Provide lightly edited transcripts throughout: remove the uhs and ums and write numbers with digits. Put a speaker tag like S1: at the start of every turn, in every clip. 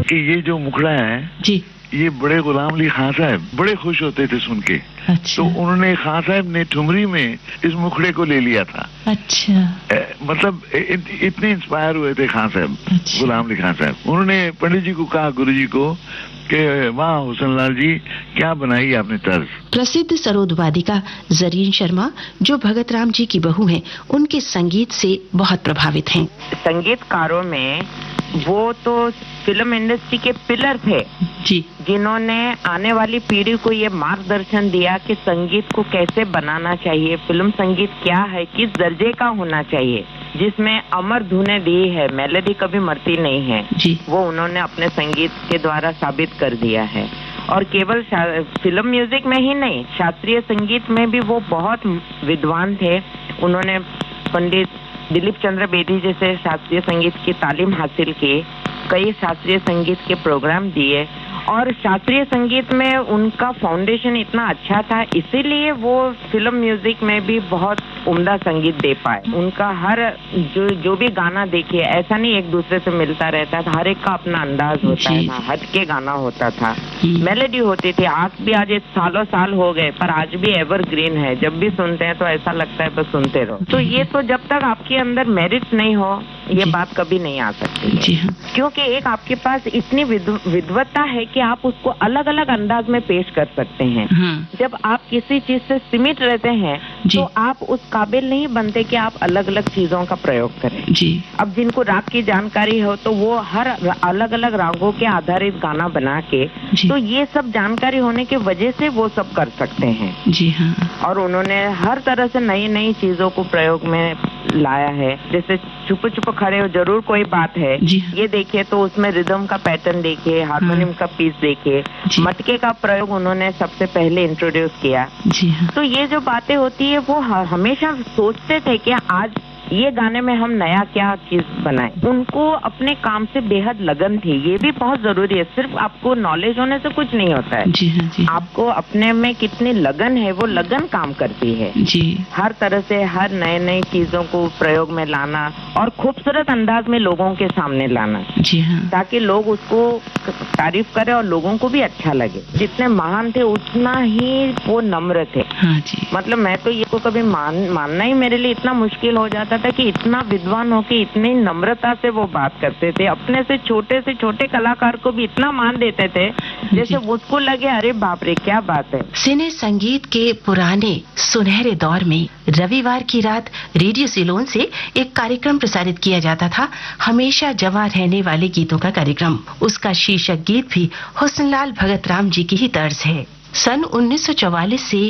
S1: कि ये जो मुखड़ा है
S2: जी,
S1: ये बड़े गुलाम अली खान साहब बड़े खुश होते थे सुन के।
S2: अच्छा,
S1: तो उन्होंने खान साहब ने ठुमरी में इस मुखड़े को ले लिया था।
S2: अच्छा,
S1: मतलब इतने इंस्पायर हुए थे खान साहब,
S2: अच्छा।
S1: गुलाम अली खान साहब। उन्होंने पंडित जी को कहा, गुरु जी को, कि वाह हुसनलाल जी, क्या बनाई आपने तर्ज।
S2: प्रसिद्ध सरोद वादिका जरीन शर्मा, जो भगत राम जी की बहू हैं, उनके संगीत से बहुत प्रभावित हैं।
S3: संगीतकारों में वो तो फिल्म इंडस्ट्री के पिलर थे
S2: जी,
S3: जिन्होंने आने वाली पीढ़ी को ये मार्गदर्शन दिया कि संगीत को कैसे बनाना चाहिए, फिल्म संगीत क्या है, किस दर्जे का होना चाहिए, जिसमें अमर धुनें दी है, मेलोडी कभी मरती नहीं है
S2: जी,
S3: वो उन्होंने अपने संगीत के द्वारा साबित कर दिया है। और केवल फिल्म म्यूजिक में ही नहीं, शास्त्रीय संगीत में भी वो बहुत विद्वान थे। उन्होंने पंडित दिलीप चंद्र बेदी जैसे शास्त्रीय संगीत की तालीम हासिल की, कई शास्त्रीय संगीत के प्रोग्राम दिए, और शास्त्रीय संगीत में उनका फाउंडेशन इतना अच्छा था, इसीलिए वो फिल्म म्यूजिक में भी बहुत उम्दा संगीत दे पाए। उनका हर जो भी गाना देखिए, ऐसा नहीं एक दूसरे से मिलता रहता था, हर एक का अपना अंदाज होता था, हट के गाना होता था, मेलोडी होती थी। आज भी, आज सालों साल हो गए पर आज भी एवरग्रीन है, जब भी सुनते हैं तो ऐसा लगता है बस सुनते रहो। तो ये तो जब तक आपके अंदर मेरिट नहीं हो, ये बात कभी नहीं आ सकती है। क्योंकि एक आपके पास इतनी विद्वत्ता है कि आप उसको अलग अलग अंदाज में पेश कर सकते हैं। जब आप किसी चीज से सीमित रहते हैं तो आप उस काबिल नहीं बनते कि आप अलग अलग चीजों का प्रयोग करें।
S2: जी।
S3: अब जिनको राग की जानकारी हो तो वो हर अलग अलग रागों के आधारित गाना बना के, तो ये सब जानकारी होने की वजह से वो सब कर सकते हैं।
S2: जी हाँ।
S3: और उन्होंने हर तरह से नई नई चीजों को प्रयोग में लाया है। जैसे चुप चुप खड़े हो जरूर कोई बात है, ये देखिए तो उसमें रिदम का पैटर्न देखिए, हारमोनियम का पीस देखिए, मटके का प्रयोग उन्होंने सबसे पहले इंट्रोड्यूस किया।
S2: जी हाँ।
S3: तो ये जो बातें होती है वो हमेशा सोचते थे कि आज ये गाने में हम नया क्या चीज बनाएं। उनको अपने काम से बेहद लगन थी, ये भी बहुत जरूरी है। सिर्फ आपको नॉलेज होने से कुछ नहीं होता है।
S2: जी हाँ, जी।
S3: आपको अपने में कितनी लगन है, वो लगन काम करती है।
S2: जी।
S3: हर तरह से हर नए नई चीजों को प्रयोग में लाना और खूबसूरत अंदाज में लोगों के सामने लाना।
S2: जी हाँ।
S3: ताकि लोग उसको तारीफ करें और लोगों को भी अच्छा लगे। जितने महान थे उतना ही वो नम्र थे।
S2: हाँ जी।
S3: मतलब मैं तो ये को कभी मानना ही मेरे लिए इतना मुश्किल हो जाता था कि इतना विद्वान हो के इतनी नम्रता से वो बात करते थे। अपने से छोटे कलाकार को भी इतना मान देते थे जैसे उसको लगे अरे बाप रे क्या बात है।
S2: सिने संगीत के पुराने सुनहरे दौर में रविवार की रात रेडियो सिलोन से एक कार्यक्रम प्रसारित किया जाता था, हमेशा जवां रहने वाले गीतों का कार्यक्रम। उसका शीर्षक गीत भी हुस्नलाल भगत राम जी की ही तर्ज है। सन 1944 से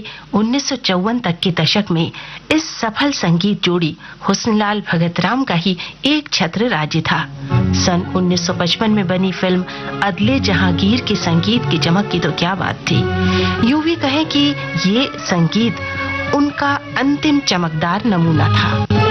S2: 1954 तक के दशक में इस सफल संगीत जोड़ी हुस्नलाल भगत राम का ही एक छत्र राज्य था। सन 1955 में बनी फिल्म अदले जहांगीर के संगीत की चमक की तो क्या बात थी। यूं भी कहें कि ये संगीत उनका अंतिम चमकदार नमूना था।